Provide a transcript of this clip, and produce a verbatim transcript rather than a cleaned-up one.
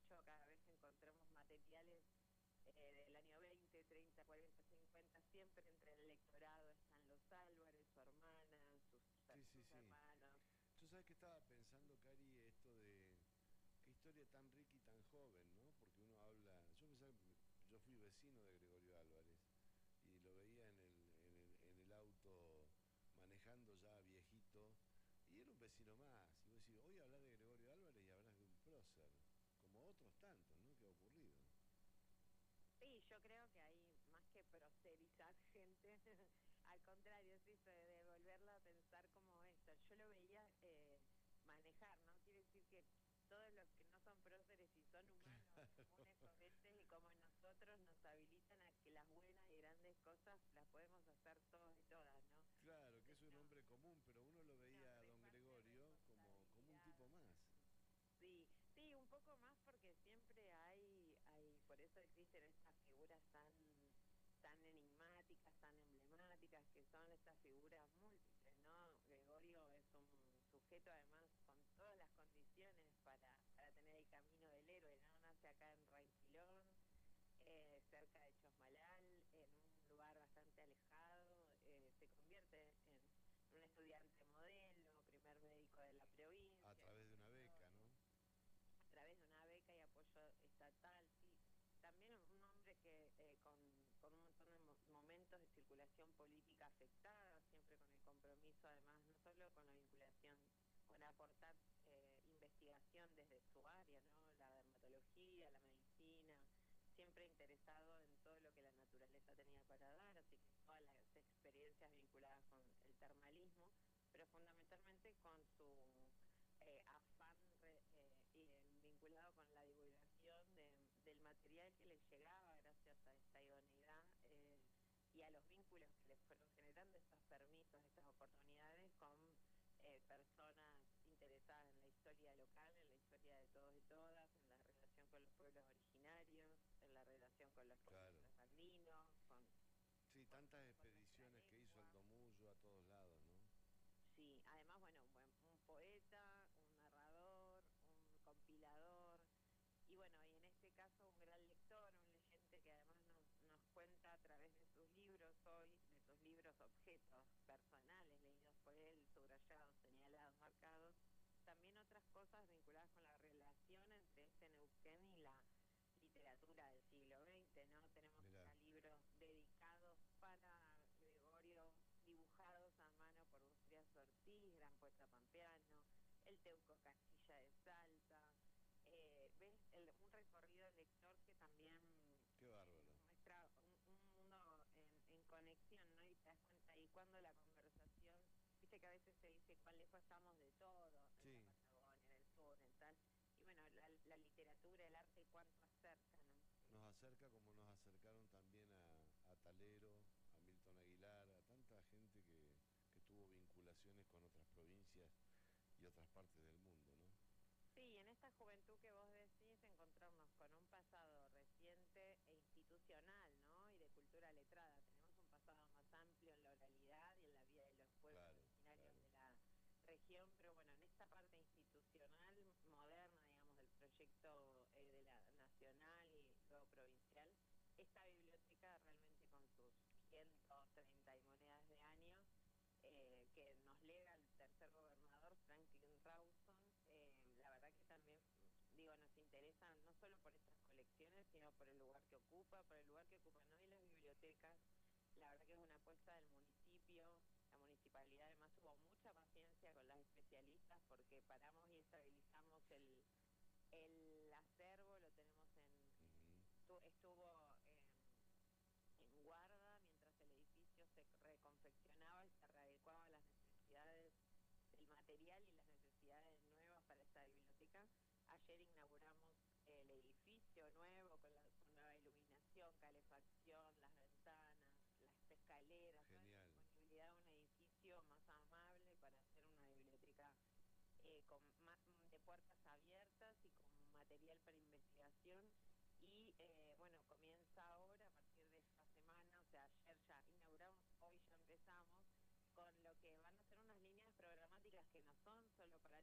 mucho cada vez que encontramos materiales eh, del año veinte, treinta, cuarenta, cincuenta, siempre entre el lectorado están los Álvarez, su hermana, sus, Sí, sí, sus sí. hermanos. Yo sabes que estaba pensando, Cari, esto de qué historia tan rica y tan joven, ¿no? Porque uno habla, yo pensaba, yo fui vecino de Gregorio Álvarez y lo veía en el, en el, en el auto manejando ya viejito y era un vecino más. Y vos decís, hoy hablas de Gregorio Álvarez y hablas de un prócer, como otros tantos, ¿no? Que ha ocurrido. Sí, yo creo que hay más que procerizar gente, al contrario, es eso de, de volverlo a pensar como esto. Yo lo veía eh, manejar, ¿no? Quiere decir que todos los que no son próceres y son humanos comunes, Claro, corrientes y como nosotros nos habilitan a que las buenas y grandes cosas las podemos hacer todos y todas, ¿no? claro, que Entonces es un no, hombre común, pero uno lo nos veía a don reparte Gregorio como, como un tipo responsabilidad. más. Sí, sí, un poco más porque siempre hay, hay, por eso existen estas figuras tan, tan enigmáticas, tan emblemáticas, que son estas figuras múltiples, ¿no? Gregorio es un sujeto además con todas las condiciones para, para tener el camino del héroe, ¿no? Nace acá en Raicilón, eh, cerca de Chosmalal, en un lugar bastante alejado, eh, se convierte en un estudiante modelo, primer médico de la A provincia, través de una profesor beca, ¿no? a través de una beca y apoyo estatal, sí. También un hombre que eh, con, con un montón de mo momentos de circulación política afectada, siempre con el compromiso, además, no solo con la vinculación, con aportar eh, investigación desde su área, ¿no? La dermatología, la medicina, siempre interesado en todo lo que la naturaleza tenía para dar, así que todas las experiencias vinculadas con el termalismo, pero fundamentalmente con su eh, afán re, eh, eh, vinculado con la divulgación de, del material que les llegaba gracias a esta idoneidad eh, y a los vínculos que les fueron generando estos permisos, estas oportunidades con eh, personas interesadas en la historia local, en la historia de todos y todas, en la relación con los pueblos originarios, en la relación con los pueblos Claro. trasandinos, con, Sí, con, tantas con nuestra expediciones que hizo el lengua. Domullo a todos lados, ¿no? Sí, además, bueno, un, buen, un poeta, un narrador, un compilador, y bueno, y en este caso un gran lector, un leyente que además nos, nos cuenta a través de sus libros hoy, de sus libros objetos personales leídos por él, subrayados, señalados, marcados, también otras cosas vinculadas con la relación entre este Neuquén y la literatura del siglo veinte, ¿no? Tenemos Mirá, acá libros dedicados para Gregorio, dibujados a mano por Bustrias Ortiz, gran poeta pampeano, el Teuco Castilla de Salta, eh, ves el, un recorrido lector que también qué eh, bárbaro. muestra un, un mundo en, en conexión, ¿no? Y te das cuenta ahí cuando la conversación, viste que a veces se dice cuán lejos estamos de todo, en la Sí, Patagonia, en el sur, en tal, y bueno, la, la literatura, el arte, cuánto acerca, ¿no? nos acerca como nos acercaron también a, a Talero, a Milton Aguilar, a tanta gente que, que tuvo vinculaciones con otras provincias y otras partes del mundo, ¿no? Sí, en esta juventud que vos decís, encontrarnos con un pasado reciente e institucional, ¿no? Y de cultura letrada. Tenemos un pasado más amplio en la oralidad y en la vida de los pueblos Claro, originarios claro. de la región, pero bueno, en esta parte institucional, moderna, digamos, del proyecto eh, de la nacional y luego provincial, esta biblioteca realmente con sus ciento treinta y monedas de años eh, que nos lega el tercer gobernador, Franklin Rawson. Eh, la verdad que también, digo, nos interesa no solo por estas colecciones, sino por el lugar que ocupa, por el lugar que ocupan hoy las bibliotecas. La verdad que es una apuesta del municipio. La municipalidad además tuvo mucha paciencia con las especialistas porque paramos y estabilizamos el, el acervo, lo tenemos en... Ujú. Estuvo... Eh, en guarda mientras el edificio se reconfeccionaba y se readecuaba a las necesidades del material y las necesidades nuevas para esta biblioteca. Ayer inauguramos el edificio nuevo con, la, con nueva iluminación, calefacción, las ventanas, las escaleras, toda la Genial. disponibilidad de un edificio más amable para hacer una biblioteca eh, con de puertas abiertas y con material para investigación. Y eh, bueno, comienza ahora, a partir de esta semana, o sea, ayer ya inauguramos, hoy ya empezamos, con lo que van a ser unas líneas programáticas que no son solo para